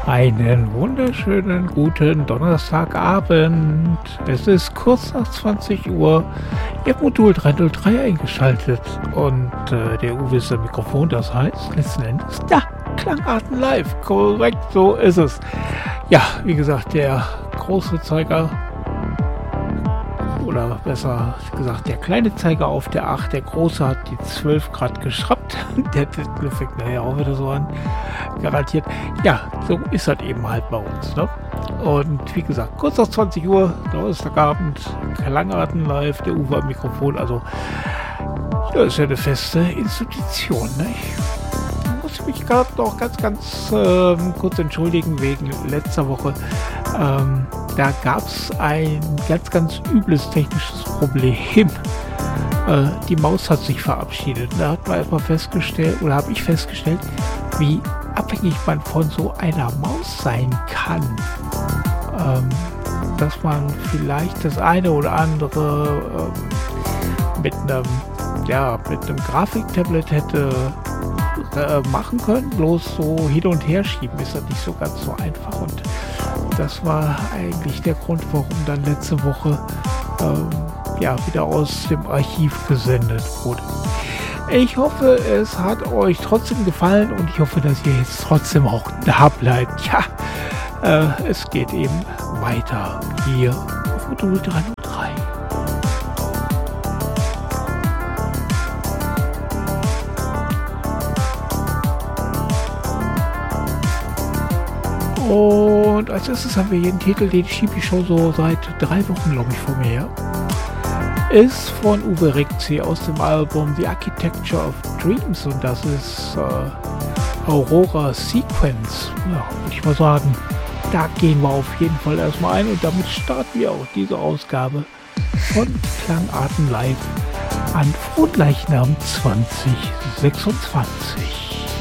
Einen wunderschönen guten Donnerstagabend. Es ist kurz nach 20 Uhr. Ihr habt Modul 303 eingeschaltet und der Uwe ist am Mikrofon, das heißt letzten Endes, ja, Klangarten live. Korrekt, so ist es. Ja, wie gesagt, der große Zeiger, oder besser gesagt, der kleine Zeiger auf der 8, der große hat die 12 Grad geschraubt. Der Titel fängt nachher auch wieder so an. Garantiert. Ja, so ist das eben halt bei uns. Ne? Und wie gesagt, kurz nach 20 Uhr, Donnerstagabend, Klangarten live, der Uwe am Mikrofon. Also, das ist ja eine feste Institution. Ne? Ich muss mich gerade noch ganz kurz entschuldigen wegen letzter Woche. Da gab es ein ganz übles technisches Problem. Die Maus hat sich verabschiedet. Da hat man erstmal festgestellt, oder habe ich festgestellt, wie abhängig man von so einer Maus sein kann. Dass man vielleicht das eine oder andere mit einem Grafiktablet hätte machen können. Bloß so hin und her schieben ist das nicht so ganz so einfach. Und das war eigentlich der Grund, warum dann letzte Woche wieder aus dem Archiv gesendet wurde. Ich hoffe, es hat euch trotzdem gefallen und ich hoffe, dass ihr jetzt trotzdem auch da bleibt. Ja, es geht eben weiter hier auf Modul 303. Und als erstes haben wir hier einen Titel, den schiebe ich schon so seit 3 Wochen, glaube ich, vor mir her. Ist von Uwe Rikzi aus dem Album The Architecture of Dreams und das ist Aurora Sequence. Ja, würde ich mal sagen, da gehen wir auf jeden Fall erstmal ein und damit starten wir auch diese Ausgabe von Klangarten live an Frontleichnam 2026.